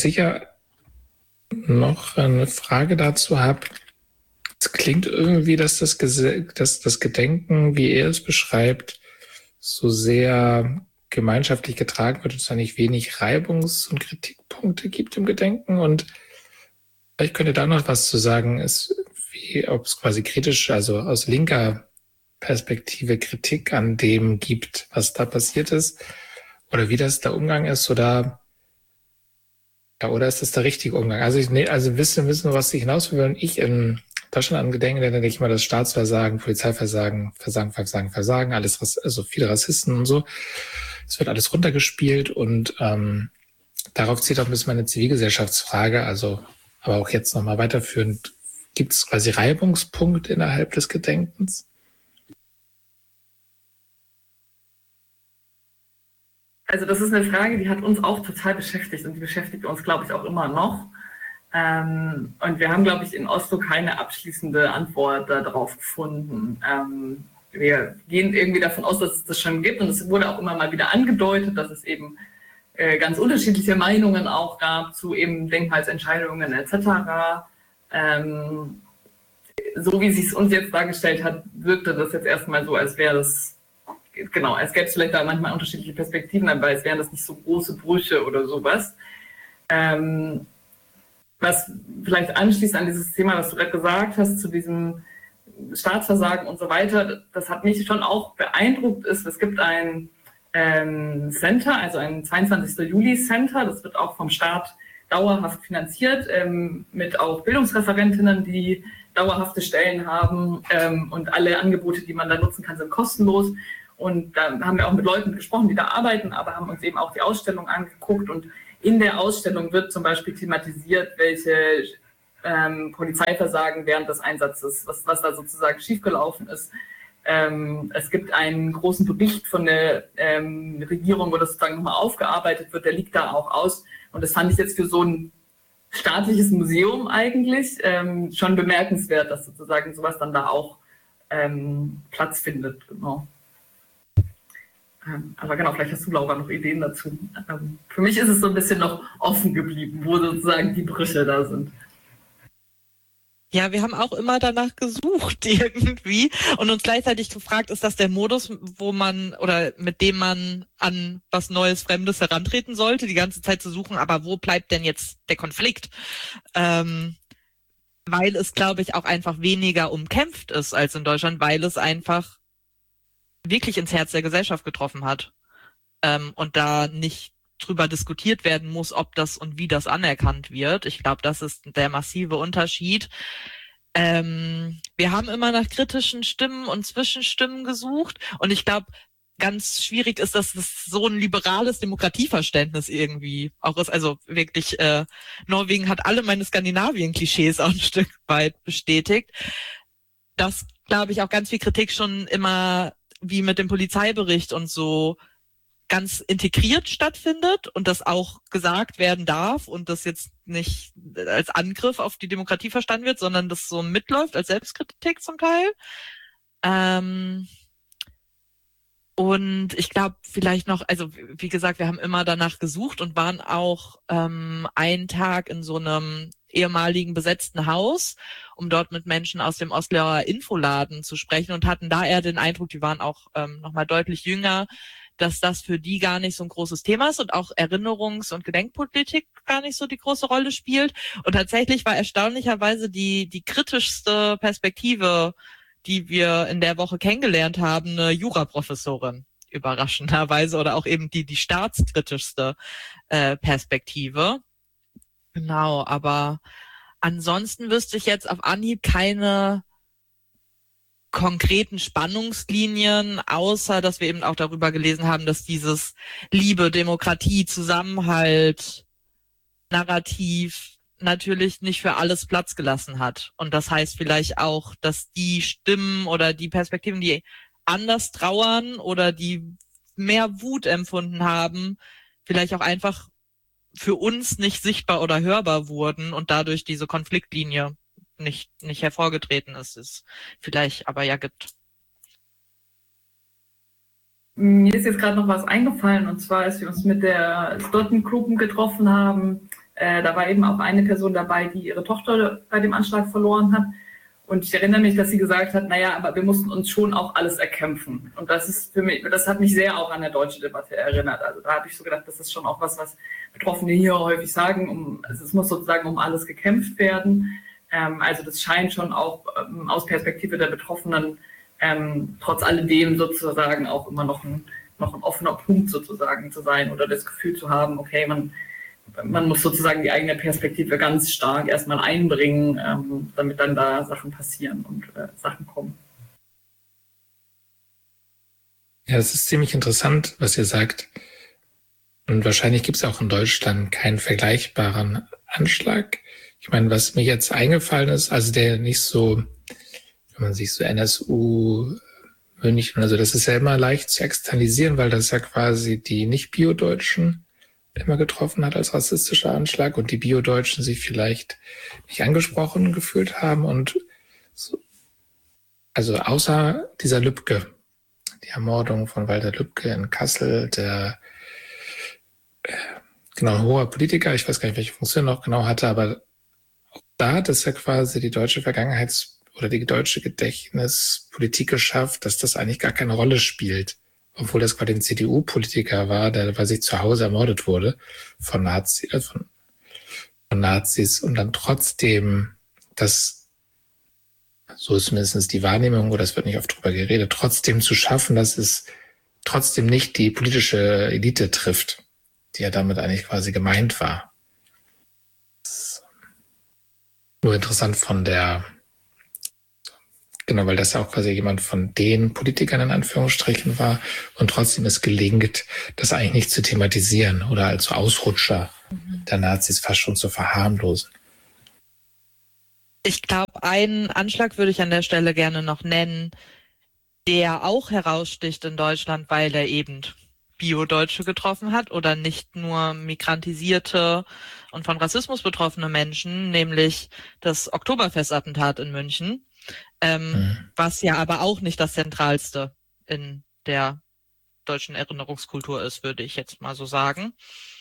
Was ich ja noch eine Frage dazu habe, es klingt irgendwie, dass das Gedenken, wie er es beschreibt, so sehr gemeinschaftlich getragen wird und es eigentlich wenig Reibungs- und Kritikpunkte gibt im Gedenken. Und vielleicht könnte da noch was zu sagen, ob es quasi kritisch, also aus linker Perspektive Kritik an dem gibt, was da passiert ist, oder wie das der Umgang ist, oder ist das der richtige Umgang? Also wissen, was ich hinaus will. Wenn ich in Deutschland an Gedenken, dann denke ich mal, das Staatsversagen, Polizeiversagen, Versagen, also viele Rassisten und so. Es wird alles runtergespielt und darauf zieht auch ein bisschen meine Zivilgesellschaftsfrage, also aber auch jetzt nochmal weiterführend, gibt es quasi Reibungspunkte innerhalb des Gedenkens? Also das ist eine Frage, die hat uns auch total beschäftigt und die beschäftigt uns, glaube ich, auch immer noch. Und wir haben, glaube ich, in Oslo keine abschließende Antwort darauf gefunden. Wir gehen irgendwie davon aus, dass es das schon gibt und es wurde auch immer mal wieder angedeutet, dass es eben ganz unterschiedliche Meinungen auch gab zu eben Denkmalsentscheidungen etc. So wie sie es uns jetzt dargestellt hat, wirkte das jetzt erstmal so, als wäre das, genau, es gäbe vielleicht da manchmal unterschiedliche Perspektiven, aber es wären das nicht so große Brüche oder sowas. Was vielleicht anschließt an dieses Thema, was du gerade gesagt hast, zu diesem Staatsversagen und so weiter, das hat mich schon auch beeindruckt. Es gibt ein Center, also ein 22. Juli Center, das wird auch vom Staat dauerhaft finanziert, mit auch Bildungsreferentinnen, die dauerhafte Stellen haben und alle Angebote, die man da nutzen kann, sind kostenlos. Und da haben wir auch mit Leuten gesprochen, die da arbeiten, aber haben uns eben auch die Ausstellung angeguckt. Und in der Ausstellung wird zum Beispiel thematisiert, welche Polizeiversagen während des Einsatzes, was da sozusagen schiefgelaufen ist. Es gibt einen großen Bericht von der Regierung, wo das sozusagen nochmal aufgearbeitet wird, der liegt da auch aus. Und das fand ich jetzt für so ein staatliches Museum eigentlich schon bemerkenswert, dass sozusagen sowas dann da auch Platz findet. Genau. Aber genau, vielleicht hast du, Laura, noch Ideen dazu. Für mich ist es so ein bisschen noch offen geblieben, wo sozusagen die Brüche da sind. Ja, wir haben auch immer danach gesucht irgendwie und uns gleichzeitig gefragt, ist das der Modus, wo man oder mit dem man an was Neues, Fremdes herantreten sollte, die ganze Zeit zu suchen, aber wo bleibt denn jetzt der Konflikt? Weil es, glaube ich, auch einfach weniger umkämpft ist als in Deutschland, weil es einfach wirklich ins Herz der Gesellschaft getroffen hat und da nicht drüber diskutiert werden muss, ob das und wie das anerkannt wird. Ich glaube, das ist der massive Unterschied. Wir haben immer nach kritischen Stimmen und Zwischenstimmen gesucht und ich glaube, ganz schwierig ist, dass es so ein liberales Demokratieverständnis irgendwie auch ist. Also wirklich, Norwegen hat alle meine Skandinavien-Klischees auch ein Stück weit bestätigt. Dass, glaube ich, auch ganz viel Kritik schon immer wie mit dem Polizeibericht und so ganz integriert stattfindet und das auch gesagt werden darf und das jetzt nicht als Angriff auf die Demokratie verstanden wird, sondern das so mitläuft als Selbstkritik zum Teil. Und ich glaube vielleicht noch, also wie gesagt, wir haben immer danach gesucht und waren auch einen Tag in so einem ehemaligen besetzten Haus, um dort mit Menschen aus dem Osloer Infoladen zu sprechen und hatten da eher den Eindruck, die waren auch nochmal deutlich jünger, dass das für die gar nicht so ein großes Thema ist und auch Erinnerungs- und Gedenkpolitik gar nicht so die große Rolle spielt. Und tatsächlich war erstaunlicherweise die kritischste Perspektive, die wir in der Woche kennengelernt haben, eine Juraprofessorin, überraschenderweise, oder auch eben die staatskritischste Perspektive. Genau, aber ansonsten wüsste ich jetzt auf Anhieb keine konkreten Spannungslinien, außer dass wir eben auch darüber gelesen haben, dass dieses Liebe, Demokratie, Zusammenhalt, Narrativ natürlich nicht für alles Platz gelassen hat. Und das heißt vielleicht auch, dass die Stimmen oder die Perspektiven, die anders trauern oder die mehr Wut empfunden haben, vielleicht auch einfach für uns nicht sichtbar oder hörbar wurden und dadurch diese Konfliktlinie nicht hervorgetreten ist, es vielleicht aber ja gibt. Mir ist jetzt gerade noch was eingefallen, und zwar, als wir uns mit der Stottengruppen getroffen haben, Da war eben auch eine Person dabei, die ihre Tochter bei dem Anschlag verloren hat. Und ich erinnere mich, dass sie gesagt hat, naja, aber wir mussten uns schon auch alles erkämpfen. Und das ist für mich, das hat mich sehr auch an der deutsche Debatte erinnert. Also da habe ich so gedacht, das ist schon auch was Betroffene hier häufig sagen. Also es muss sozusagen um alles gekämpft werden. Also das scheint schon auch aus Perspektive der Betroffenen trotz alledem sozusagen auch immer noch ein offener Punkt sozusagen zu sein oder das Gefühl zu haben, okay, man muss sozusagen die eigene Perspektive ganz stark erstmal einbringen, damit dann da Sachen passieren und Sachen kommen. Ja, das ist ziemlich interessant, was ihr sagt. Und wahrscheinlich gibt es auch in Deutschland keinen vergleichbaren Anschlag. Ich meine, was mir jetzt eingefallen ist, also der nicht so, wenn man sich so NSU, München, also das ist ja immer leicht zu externalisieren, weil das ja quasi die Nicht-Bio-Deutschen immer getroffen hat als rassistischer Anschlag und die Bio-Deutschen sich vielleicht nicht angesprochen gefühlt haben und so, also außer dieser Lübcke, die Ermordung von Walter Lübcke in Kassel, der genau ein hoher Politiker, ich weiß gar nicht, welche Funktion er noch genau hatte, aber auch da hat es ja quasi die deutsche oder die deutsche Gedächtnispolitik geschafft, dass das eigentlich gar keine Rolle spielt. Obwohl das quasi ein CDU-Politiker war, der bei sich zu Hause ermordet wurde von Nazis und dann trotzdem das, so ist mindestens die Wahrnehmung, oder es wird nicht oft drüber geredet, trotzdem zu schaffen, dass es trotzdem nicht die politische Elite trifft, die ja damit eigentlich quasi gemeint war. Das ist nur interessant genau, weil das ja auch quasi jemand von den Politikern in Anführungsstrichen war und trotzdem es gelingt, das eigentlich nicht zu thematisieren oder als Ausrutscher der Nazis fast schon zu verharmlosen. Ich glaube, einen Anschlag würde ich an der Stelle gerne noch nennen, der auch heraussticht in Deutschland, weil er eben Bio-Deutsche getroffen hat oder nicht nur migrantisierte und von Rassismus betroffene Menschen, nämlich das Oktoberfestattentat in München. Was ja aber auch nicht das Zentralste in der deutschen Erinnerungskultur ist, würde ich jetzt mal so sagen.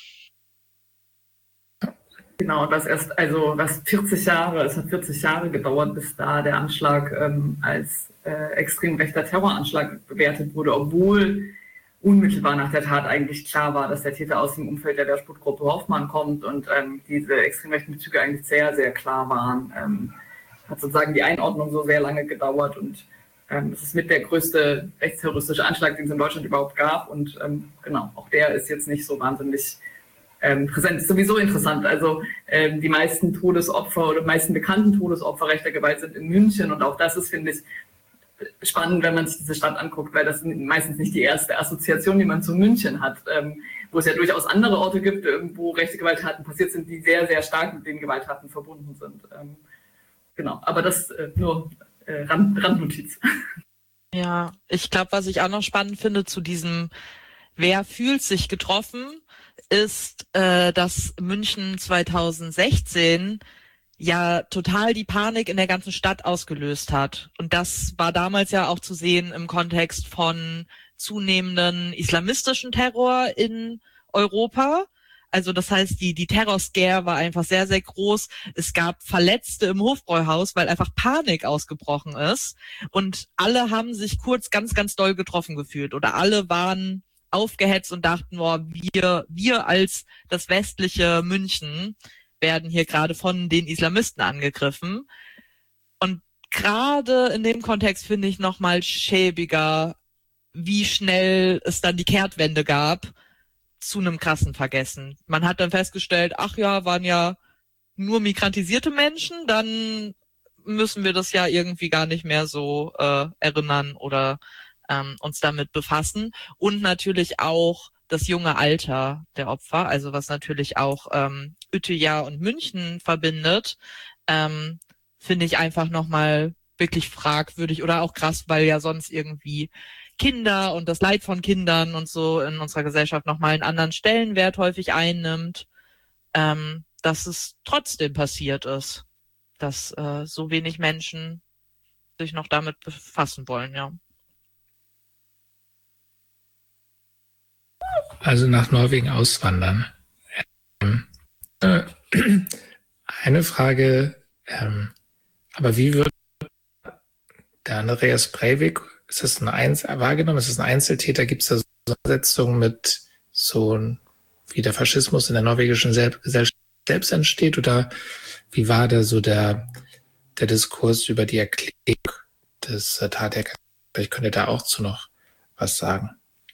Genau, es hat 40 Jahre gedauert, bis da der Anschlag als extrem rechter Terroranschlag bewertet wurde, obwohl unmittelbar nach der Tat eigentlich klar war, dass der Täter aus dem Umfeld der Wehrsportgruppe Hoffmann kommt und diese extrem rechten Bezüge eigentlich sehr, sehr klar waren. Hat sozusagen die Einordnung so sehr lange gedauert und es ist mit der größte rechtsterroristische Anschlag, den es in Deutschland überhaupt gab und genau, auch der ist jetzt nicht so wahnsinnig präsent. Ist sowieso interessant, also die meisten Todesopfer oder meisten bekannten Todesopfer rechter Gewalt sind in München und auch das ist, finde ich, spannend, wenn man sich diese Stadt anguckt, weil das meistens nicht die erste Assoziation, die man zu München hat, wo es ja durchaus andere Orte gibt, wo rechte Gewalttaten passiert sind, die sehr, sehr stark mit den Gewalttaten verbunden sind. Genau, aber das nur Randnotiz. Ja, ich glaube, was ich auch noch spannend finde zu diesem Wer fühlt sich getroffen, ist, dass München 2016 ja total die Panik in der ganzen Stadt ausgelöst hat. Und das war damals ja auch zu sehen im Kontext von zunehmenden islamistischen Terror in Europa. Also das heißt, die Terror-Scare war einfach sehr, sehr groß. Es gab Verletzte im Hofbräuhaus, weil einfach Panik ausgebrochen ist. Und alle haben sich kurz ganz, ganz doll getroffen gefühlt. Oder alle waren aufgehetzt und dachten, boah, wir als das westliche München werden hier gerade von den Islamisten angegriffen. Und gerade in dem Kontext finde ich nochmal schäbiger, wie schnell es dann die Kehrtwende gab zu einem krassen Vergessen. Man hat dann festgestellt, ach ja, waren ja nur migrantisierte Menschen, dann müssen wir das ja irgendwie gar nicht mehr so erinnern oder uns damit befassen. Und natürlich auch das junge Alter der Opfer, also was natürlich auch Utøya und München verbindet, finde ich einfach nochmal wirklich fragwürdig oder auch krass, weil ja sonst irgendwie Kinder und das Leid von Kindern und so in unserer Gesellschaft nochmal einen anderen Stellenwert häufig einnimmt, dass es trotzdem passiert ist, dass so wenig Menschen sich noch damit befassen wollen, ja. Also nach Norwegen auswandern. Eine Frage, aber wie wird der Andreas Breivik, ist das wahrgenommen, ist das ein Einzeltäter? Gibt es da so eine Setzung mit so, wie der Faschismus in der norwegischen Gesellschaft selbst entsteht? Oder wie war da so der Diskurs über die Erklärung des Taterkennens? Vielleicht könnt ihr da auch zu noch was sagen.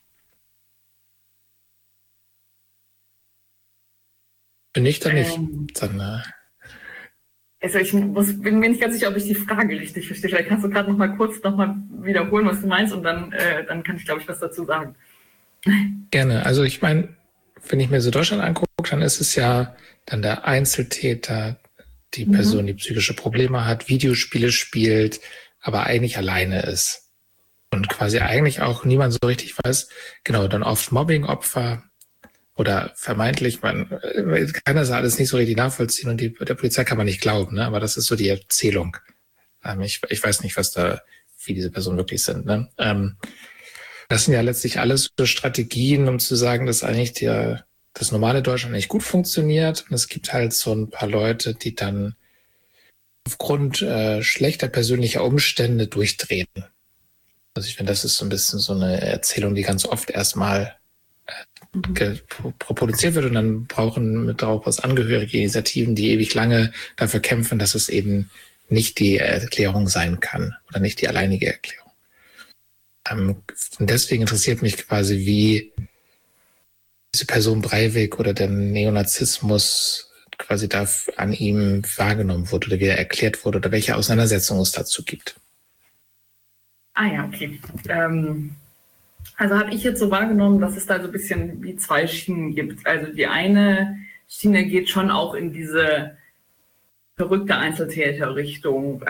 Bin ich da nicht? Dann, also ich bin mir nicht ganz sicher, ob ich die Frage richtig verstehe. Vielleicht kannst du gerade noch mal kurz wiederholen, was du meinst, und dann kann ich, glaube ich, was dazu sagen. Gerne. Also ich meine, wenn ich mir so Deutschland angucke, dann ist es ja dann der Einzeltäter, die Person, die psychische Probleme hat, Videospiele spielt, aber eigentlich alleine ist. Und quasi eigentlich auch niemand so richtig weiß, genau, dann oft Mobbing-Opfer oder vermeintlich, keiner das alles nicht so richtig nachvollziehen und der Polizei kann man nicht glauben, ne? Aber das ist so die Erzählung. Ich weiß nicht, wie diese Personen wirklich sind. Ne? Das sind ja letztlich alles so Strategien, um zu sagen, dass eigentlich das normale Deutschland nicht gut funktioniert. Und es gibt halt so ein paar Leute, die dann aufgrund schlechter persönlicher Umstände durchdrehen. Also ich finde, das ist so ein bisschen so eine Erzählung, die ganz oft erstmal produziert wird und dann brauchen mit darauf was Angehörige Initiativen, die ewig lange dafür kämpfen, dass es eben nicht die Erklärung sein kann oder nicht die alleinige Erklärung. Und deswegen interessiert mich quasi, wie diese Person Breivik oder der Neonazismus quasi da an ihm wahrgenommen wurde oder wie er erklärt wurde oder welche Auseinandersetzung es dazu gibt. Ah ja, okay. Also habe ich jetzt so wahrgenommen, dass es da so ein bisschen wie zwei Schienen gibt. Also die eine Schiene geht schon auch in diese verrückte Einzeltäter-Richtung.